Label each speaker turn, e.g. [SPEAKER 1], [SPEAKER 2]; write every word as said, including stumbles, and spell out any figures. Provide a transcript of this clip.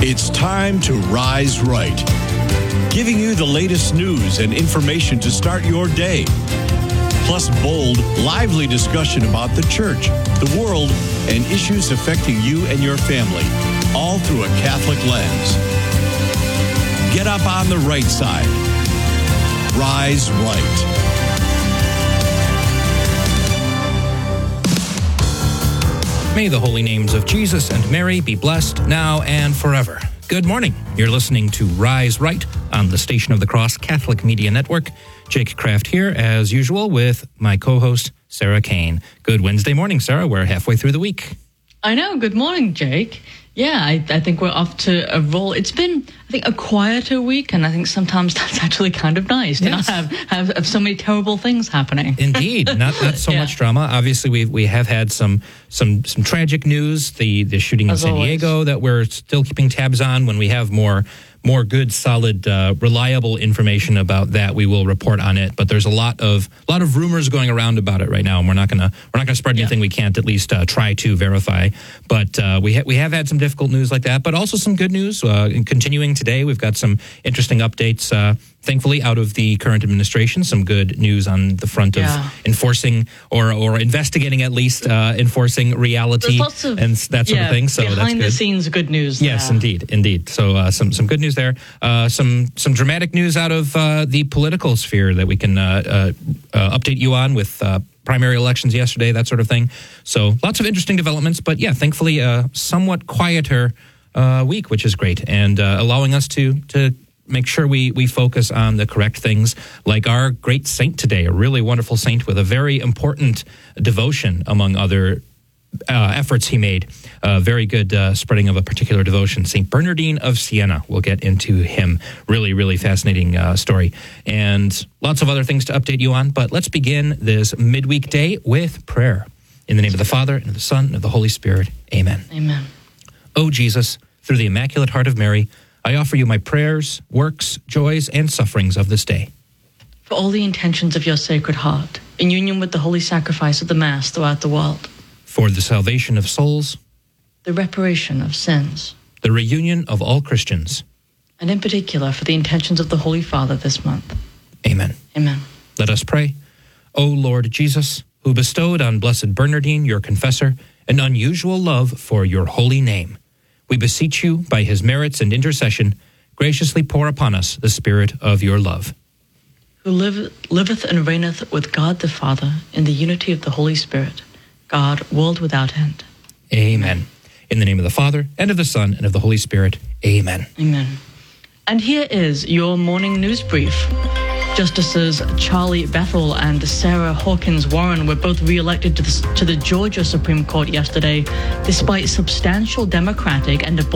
[SPEAKER 1] It's time to Rise Right, giving you the latest news and information to start your day. Plus bold, lively discussion about the church, the world, and issues affecting you and your family, all through a Catholic lens. Get up on the right side. Rise Right.
[SPEAKER 2] May the holy names of Jesus and Mary be blessed now and forever. Good morning. You're listening to Rise Right on the Station of the Cross Catholic Media Network. Jake Kraft here, as usual, with my co-host, Sarah Kane. Good Wednesday morning, Sarah. We're halfway through the week.
[SPEAKER 3] I know. Good morning, Jake. Yeah, I, I think we're off to a roll. It's been, I think, a quieter week, and I think sometimes that's actually kind of nice to
[SPEAKER 2] Yes.
[SPEAKER 3] not have, have, have so many terrible things happening.
[SPEAKER 2] Indeed, not not so
[SPEAKER 3] Yeah.
[SPEAKER 2] much drama. Obviously, we we have had some some some tragic news. The the shooting in
[SPEAKER 3] As
[SPEAKER 2] San
[SPEAKER 3] always.
[SPEAKER 2] Diego that we're still keeping tabs on. When we have more more good, solid, uh, reliable information about that, we will report on it. But there's a lot of a lot of rumors going around about it right now, and we're not gonna we're not gonna spread anything we can't at least uh, try to verify. But uh, we ha- we have had some difficult news like that, but also some good news. Uh, continuing today, we've got some interesting updates. Uh, Thankfully, out of the current administration, some good news on the front of
[SPEAKER 3] Yeah.
[SPEAKER 2] enforcing or or investigating at least uh, enforcing reality
[SPEAKER 3] There's lots of,
[SPEAKER 2] and that sort
[SPEAKER 3] yeah,
[SPEAKER 2] of thing. So that's
[SPEAKER 3] behind
[SPEAKER 2] good.
[SPEAKER 3] the scenes good news.
[SPEAKER 2] Yes,
[SPEAKER 3] there.
[SPEAKER 2] indeed, indeed. So uh, some some good news there. Uh, some some dramatic news out of uh, the political sphere that we can uh, uh, uh, update you on with uh, primary elections yesterday, that sort of thing. So lots of interesting developments, but yeah, thankfully a somewhat quieter uh, week, which is great, and uh, allowing us to to. make sure we, we focus on the correct things, like our great saint today, a really wonderful saint with a very important devotion among other uh, efforts he made. A very good uh, spreading of a particular devotion, Saint Bernardine of Siena. We'll get into him. Really, really fascinating uh, story. And lots of other things to update you on, but let's begin this midweek day with prayer. In the name of the Father, and of the Son, and of the Holy Spirit. Amen.
[SPEAKER 3] Amen.
[SPEAKER 2] O Jesus, through the Immaculate Heart of Mary, I offer you my prayers, works, joys, and sufferings of this day.
[SPEAKER 3] For all the intentions of your Sacred Heart, in union with the holy sacrifice of the Mass throughout the world,
[SPEAKER 2] For the salvation of souls,
[SPEAKER 3] the reparation of sins,
[SPEAKER 2] the reunion of all Christians.
[SPEAKER 3] and in particular for the intentions of the Holy Father this month.
[SPEAKER 2] Amen.
[SPEAKER 3] Amen.
[SPEAKER 2] Let us pray. O Lord Jesus, who bestowed on Blessed Bernardine, your confessor, an unusual love for your holy name, we beseech you, by his merits and intercession, graciously pour upon us the spirit of your love.
[SPEAKER 3] Who live, liveth and reigneth with God the Father in the unity of the Holy Spirit, God, world without end.
[SPEAKER 2] Amen. In the name of the Father, and of the Son, and of the Holy Spirit. Amen.
[SPEAKER 3] Amen. And here is your morning news brief. Justices Charlie Bethel and Sarah Hawkins Warren were both re-elected to the, to the Georgia Supreme Court yesterday, despite substantial Democratic and